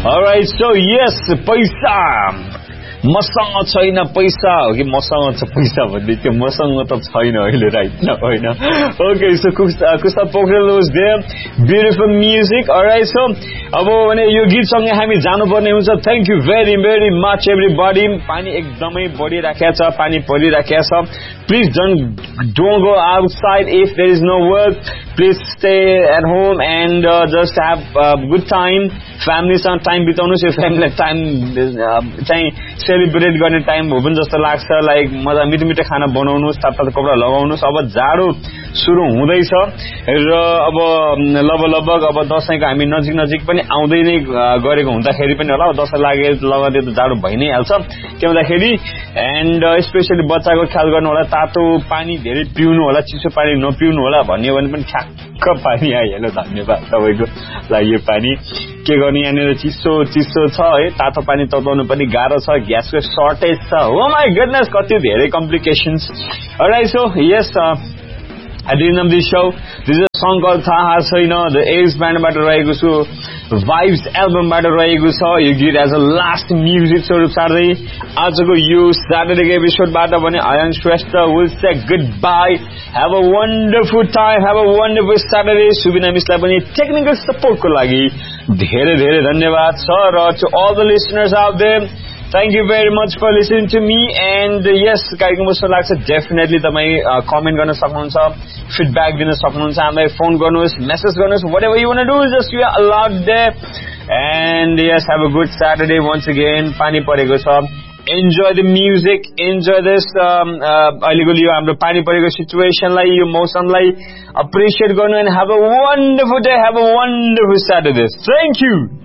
Alright, so yes, पैसा मसँग छैन पैसा हो कि मसँग छ पैसा भन्दै थियो मसँग त छैन अहिले राइट न होइन okay so कुस्ता Pokharel was there beautiful music all right so अब भने यो गीत सँगै हामी जानुपर्ने हुन्छ thank you very very much everybody पानी एकदमै बढिराखेको छ पानी परिराखेको छ please don't go outside if there is no work please stay at home and just have good time फ्यामिलीसँग टाइम बिताउनुस् यो फ्यामिलीलाई टाइम चाहिँ सेलिब्रेट गर्ने टाइम हो पनि जस्तो लाग्छ लाइक मजा मिठो मिठो खाना बनाउनुस् तातो कपडा लगाउनुस् अब जाडो सुरु हुँदैछ र अब लगभग अब दशैंको हामी नजिक नजिक पनि आउँदै नै गरेको हुँदाखेरि पनि होला दशैं लागे लगतै त जाडो भइ नै हाल्छ के भन्दाखेरि एन्ड स्पेशली बच्चाको ख्याल गर्नु होला तातो पानी धेरै पिउनु होला चिसो पानी नपिउनु होला भन्ने भने पनि ठ्याक्क पानी आइहाल्यो धन्यवाद तपाईको लागि यो पानी के गर्ने यहाँनिर चिसो छ है तातो पानी तताउनु पनि गाह्रो छ ग्यासको सर्टेज छ हो माई गुडनेस कति धेरै कम्प्लिकेशन्स all right so yes at the end of this show this is a song called Thaha Chain the Ace bandबाट रहेको छु Vibes albumबाट रहेको छ यो गीत as a last music स्वरूप सार्दै आजको यो Saturday एपिसोडबाट भने ion Shrestha will say goodbye have a wonderful time have a wonderful Saturday Subina मिसलाई पनि टेक्निकल सपोर्टको लागि धेरै धेरै धन्यवाद छ र to all the listeners out there Thank you very much for listening to me and yes कार्यक्रम कस्तो लाग्छ डेफिनेटली तपाई कमेन्ट गर्न सक्नुहुन्छ फिडब्याक दिन सक्नुहुन्छ हामीलाई फोन गर्नुहोस् मेसेज गर्नुहोस् whatever you want to do just you are allowed there and yes have a good Saturday once again पानी परेको छ enjoy the music enjoy this अहिलेको यो हाम्रो पानी परेको सिचुएसनलाई यो मौसमलाई अप्रिशिएट गर्नु and have a wonderful day have a wonderful Saturday thank you